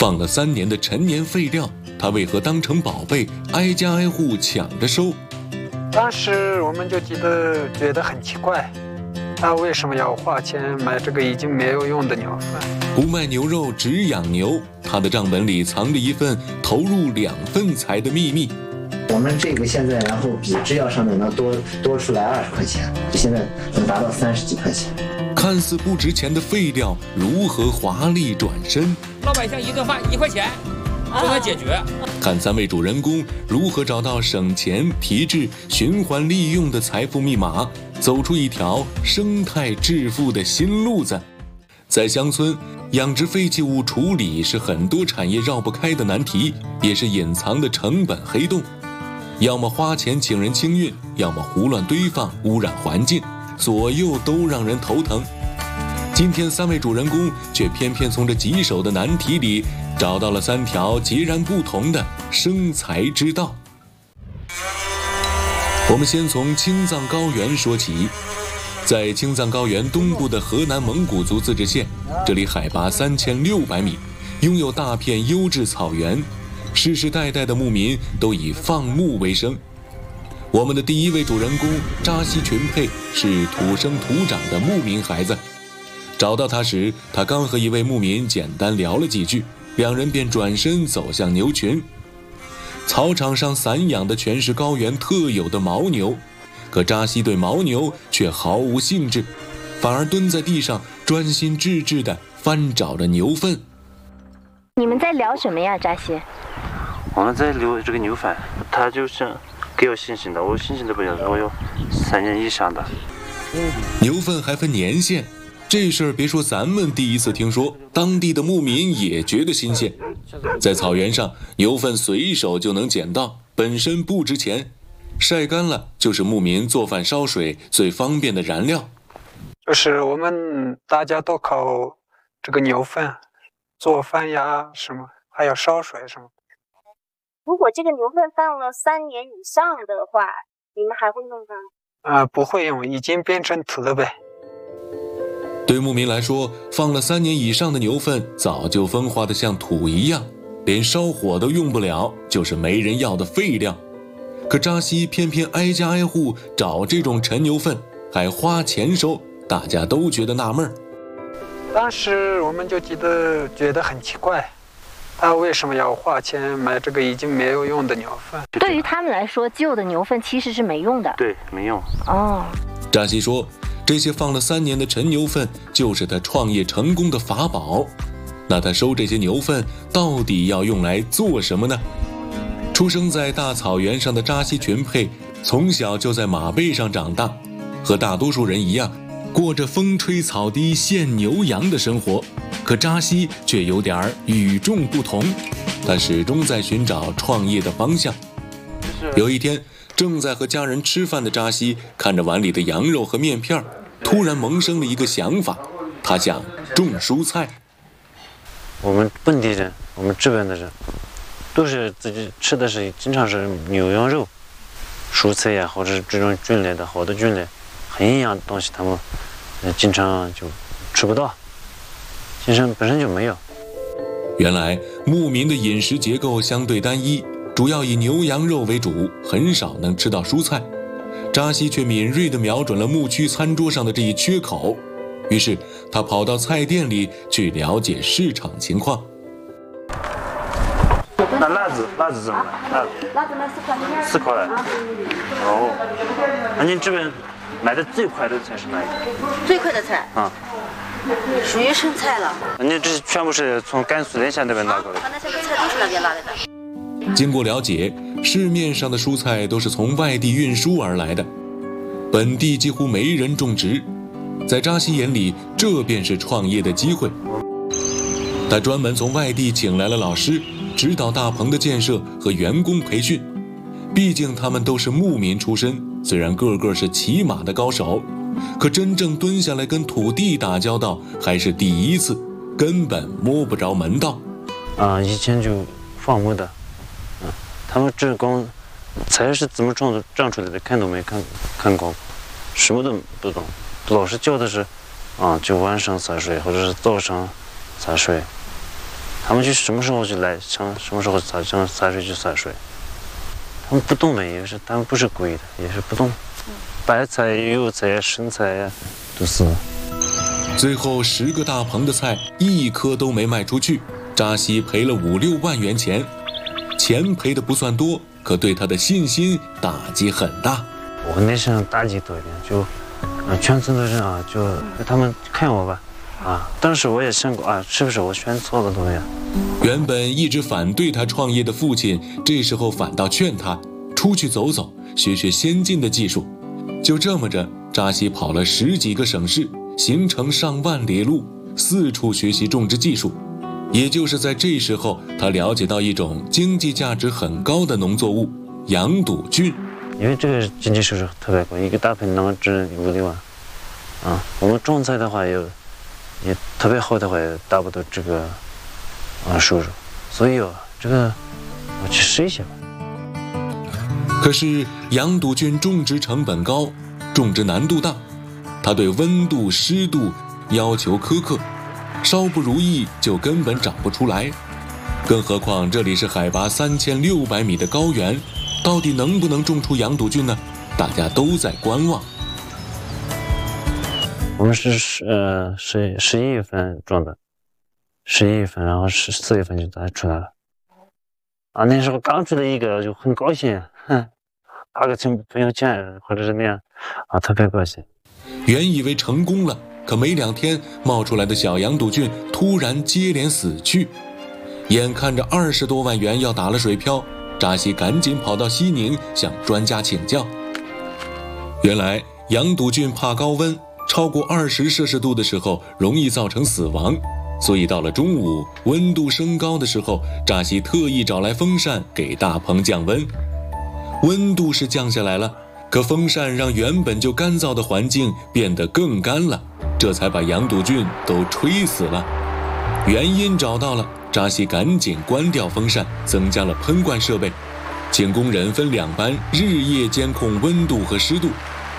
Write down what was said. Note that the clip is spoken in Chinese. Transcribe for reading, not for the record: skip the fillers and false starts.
放了3年的陈年废料，他为何当成宝贝，挨家挨户抢着收？ 当时我们就觉得很奇怪，他为什么要花钱买这个已经没有用的牛粪？ 不卖牛肉，只养牛，他的账本里藏着一份投入2份财的秘密。 我们这个现在，然后比制药上面能多出来20块钱，现在能达到30几块钱。 看似不值钱的废料，如何华丽转身？ 老百姓一顿饭1块钱就能解决。 看3位主人公如何找到省钱、提质、循环利用的财富密码，走出一条生态致富的新路子。在乡村，养殖废弃物处理是很多产业绕不开的难题，也是隐藏的成本黑洞。要么花钱请人清运，要么胡乱堆放，污染环境，左右都让人头疼。今天3位主人公却偏偏从这棘手的难题里找到了3条截然不同的生财之道。我们先从青藏高原说起。在青藏高原东部的河南蒙古族自治县，这里海拔3600米，拥有大片优质草原，世世代代的牧民都以放牧为生。我们的第1位主人公扎西群佩是土生土长的牧民孩子。找到他时，他刚和一位牧民简单聊了几句，2人便转身走向牛群。草场上散养的全是高原特有的牦牛，可扎西对牦牛却毫无兴致，反而蹲在地上专心致志地翻找着牛粪。 你们在聊什么呀，扎西？ 我们在聊这个牛粪，他就是给我信心的，我信心都不了，我有3年以上的。 牛粪还分年限，这事儿别说咱们第一次听说，当地的牧民也觉得新鲜。在草原上，牛粪随手就能捡到，本身不值钱，晒干了就是牧民做饭烧水最方便的燃料。 就是我们大家都靠这个牛粪做饭呀，什么还有烧水什么。 如果这个牛粪放了3年以上的话，你们还会用吗？ 不会用，已经变成土了呗。 对牧民来说，放了3年以上的牛粪早就风化得像土一样，连烧火都用不了，就是没人要的废料。可扎西偏偏挨家挨户找这种陈牛粪，还花钱收，大家都觉得纳闷。 当时我们就觉得很奇怪，他为什么要花钱买这个已经没有用的牛粪？ 对于他们来说，旧的牛粪其实是没用的。 对，没用。 扎西说，这些放了3年的陈牛粪就是他创业成功的法宝。那他收这些牛粪到底要用来做什么呢？出生在大草原上的扎西群佩从小就在马背上长大，和大多数人一样，过着风吹草低见牛羊的生活。可扎西却有点与众不同，他始终在寻找创业的方向。有一天，正在和家人吃饭的扎西看着碗里的羊肉和面片，突然萌生了一个想法，他想种蔬菜。 我们本地人，我们这边的人，都是自己吃的是经常是牛羊肉、蔬菜呀，或者是这种菌类的好的菌类、很营养的东西，他们经常就吃不到，本身就没有。 原来牧民的饮食结构相对单一，主要以牛羊肉为主，很少能吃到蔬菜。扎西却敏锐地瞄准了牧区餐桌上的这一缺口，于是他跑到菜店里去了解市场情况。 那辣子怎么了？辣子卖4块。那您这边买的最快的菜是哪一个？ 最快的菜属于生菜了。 您这全部是从甘肃临夏那边拿过来的？ 那些菜都是那边拿来的。 经过了解，市面上的蔬菜都是从外地运输而来的，本地几乎没人种植。在扎西眼里，这便是创业的机会。他专门从外地请来了老师，指导大棚的建设和员工培训。毕竟他们都是牧民出身，虽然个个是骑马的高手，可真正蹲下来跟土地打交道还是第一次，根本摸不着门道。 以前就放牧的，他们这光菜是怎么长出来的，看都没看过，什么都不懂。老师教的是，就晚上洒水或者是早上洒水， 他们就什么时候就来，想什么时候想洒水就洒水。他们不动的也是，他们不是故意的，也是不动。白菜、油菜、生菜都是。 最后10个大棚的菜一颗都没卖出去，扎西赔了5、6万元钱。钱赔的不算多，可对他的信心打击很大。 我那时候打击多一点，就全村的人就他们看我吧。当时我也想过是不是我选错了东西。 原本一直反对他创业的父亲，这时候反倒劝他出去走走，学学先进的技术。就这么着，扎西跑了10几个省市，行程上万里路，四处学习种植技术。也就是在这时候，他了解到一种经济价值很高的农作物——羊肚菌。 因为这个经济收入特别高，一个大棚能值5、6万。我们种菜的话也特别好的话也达不到这个收入，所以这个我去试一下吧。 可是羊肚菌种植成本高，种植难度大，它对温度、湿度要求苛刻，稍不如意就根本长不出来。更何况这里是海拔3600米的高原，到底能不能种出羊肚菌呢？大家都在观望。 我们是11月份种的，11月份，然后4月份就出来了。那时候刚出来一个就很高兴，发个朋友圈或者是那样，特别高兴。 原以为成功了，可没2天冒出来的小羊肚菌突然接连死去，眼看着20多万元要打了水漂，扎西赶紧跑到西宁向专家请教。原来羊肚菌怕高温，超过20摄氏度的时候容易造成死亡，所以到了中午温度升高的时候，扎西特意找来风扇给大棚降温。温度是降下来了，可风扇让原本就干燥的环境变得更干了，这才把羊肚菌都吹死了。原因找到了，扎西赶紧关掉风扇，增加了喷灌设备，请工人分2班日夜监控温度和湿度，